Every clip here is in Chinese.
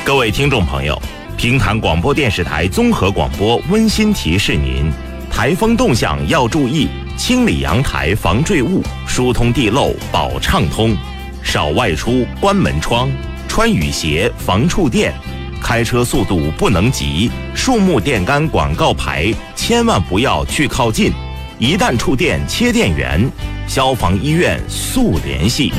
各位听众朋友，平潭广播电视台综合广播温馨提示您：台风动向要注意，清理阳台防坠物，疏通地漏保畅通，少外出关门窗，穿雨鞋防触电，开车速度不能急，树木电杆广告牌千万不要去靠近，一旦触电切电源，消防医院速联系。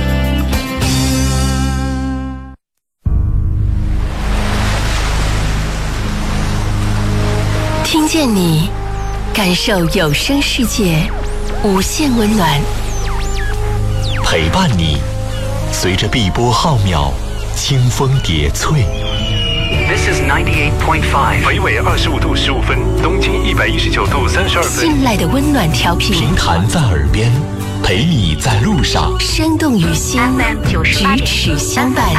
听见你，感受有声世界无限温暖， 陪伴你，随着碧波浩渺，清风叠翠。 This is 98.5， 北纬25度15分，东经119度32分。 信赖的温暖调频， 平潭在耳边，陪你在路上， 生动于心，咫尺相伴。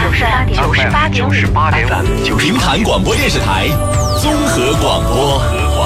98.5， 平潭广播电视台综合广播。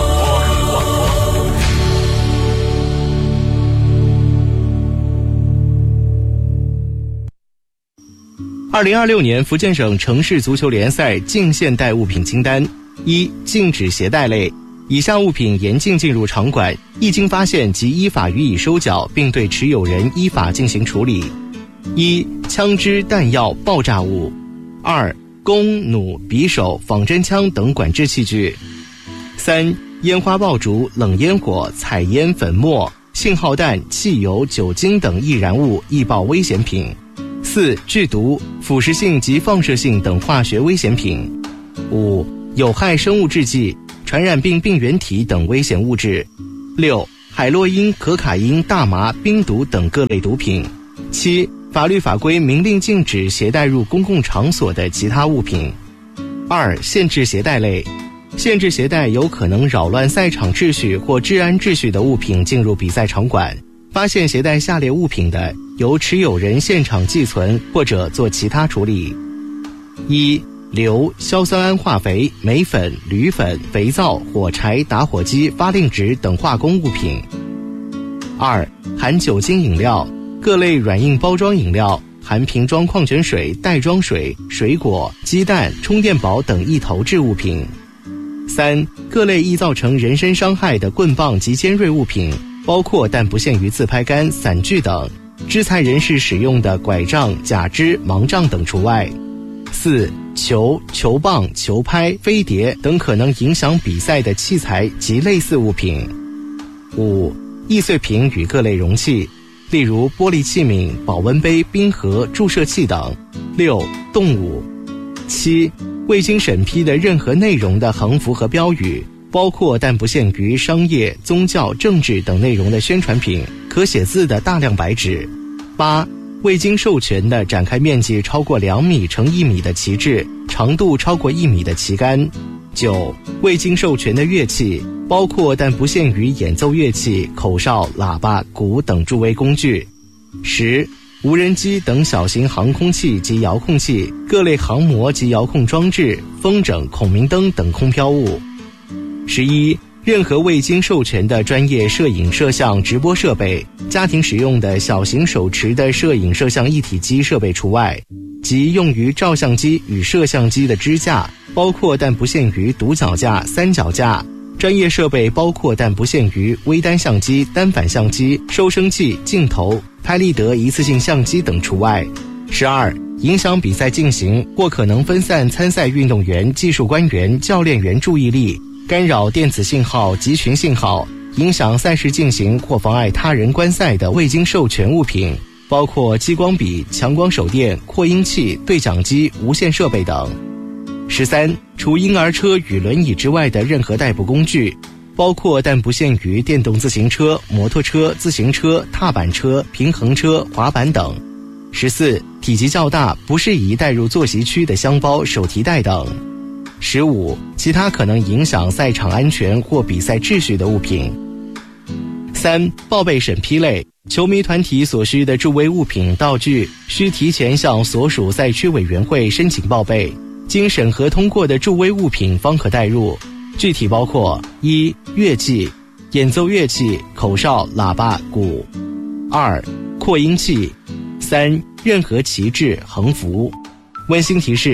2026年福建省城市足球联赛禁现代物品清单：一、禁止携带类，以下物品严禁进入场馆，一经发现即依法予以收缴，并对持有人依法进行处理。一、枪支、弹药、爆炸物；二、弓、弩、匕首、仿真枪等管制器具；三、烟花爆竹、冷烟火、彩烟、粉末、信号弹、汽油、酒精等易燃物、易爆危险品；四、剧毒、腐蚀性及放射性等化学危险品；五、有害生物制剂、传染病病原体等危险物质；六、海洛因、可卡因、大麻、冰毒等各类毒品；七、法律法规明令禁止携带入公共场所的其他物品。二、限制携带类，限制携带有可能扰乱赛场秩序或治安秩序的物品进入比赛场馆，发现携带下列物品的，由持有人现场寄存或者做其他处理：一、硫、硝酸铵化肥、镁粉、铝粉、肥皂、火柴、打火机、发令纸等化工物品；二、含酒精饮料，各类软硬包装饮料，含瓶装矿泉水、袋装水、水果、鸡蛋、充电宝等易投掷物品；三、各类易造成人身伤害的棍棒及尖锐物品，包括但不限于自拍杆、伞具等，肢残人士使用的拐杖、假肢、盲杖等除外；四、球、球棒、球拍、飞碟等可能影响比赛的器材及类似物品；五、易碎品与各类容器，例如玻璃器皿、保温杯、冰盒、注射器等；六、动物；七、未经审批的任何内容的横幅和标语，包括但不限于商业、宗教、政治等内容的宣传品，可写字的大量白纸；八、未经授权的展开面积超过2米乘1米的旗帜，长度超过1米的旗杆；九、未经授权的乐器，包括但不限于演奏乐器、口哨、喇叭、鼓等助威工具；十、无人机等小型航空器及遥控器，各类航模及遥控装置、风筝、孔明灯等空飘物；十一、任何未经授权的专业摄影摄像直播设备，家庭使用的小型手持的摄影摄像一体机设备除外，即用于照相机与摄像机的支架，包括但不限于独脚架、三脚架；专业设备包括但不限于微单相机、单反相机、收声器、镜头、拍立得一次性相机等除外。十二、影响比赛进行或可能分散参赛运动员、技术官员、教练员注意力，干扰电子信号、集群信号，影响赛事进行或妨碍他人观赛的未经授权物品，包括激光笔、强光手电、扩音器、对讲机、无线设备等。十三、除婴儿车与轮椅之外的任何代步工具，包括但不限于电动自行车、摩托车、自行车、踏板车、平衡车、滑板等。十四、体积较大不适宜带入坐席区的箱包、手提袋等。十五、其他可能影响赛场安全或比赛秩序的物品。三、报备审批类，球迷团体所需的助威物品、道具，需提前向所属赛区委员会申请报备，经审核通过的助威物品方可带入，具体包括：一、乐器，演奏乐器，口哨、喇叭、鼓；二、扩音器；三、任何旗帜、横幅。温馨提示：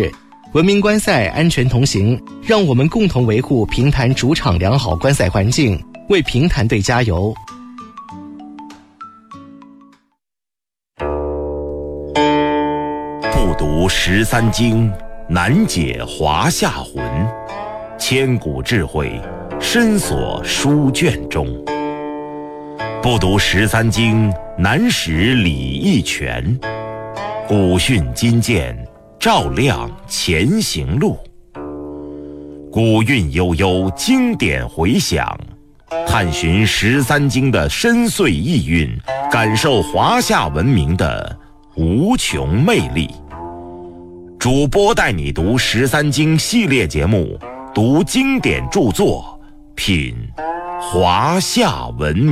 文明观赛，安全同行，让我们共同维护评坛主场良好观赛环境，为评坛队加油。 不读13经，难解华夏魂。千古智慧，深锁书卷中。不读13经，难识礼义权。古训今鉴，照亮前行路。古韵悠悠，经典回响，探寻13经的深邃意蕴，感受华夏文明的无穷魅力。主播带你读13经系列节目，读经典著作，品华夏文明。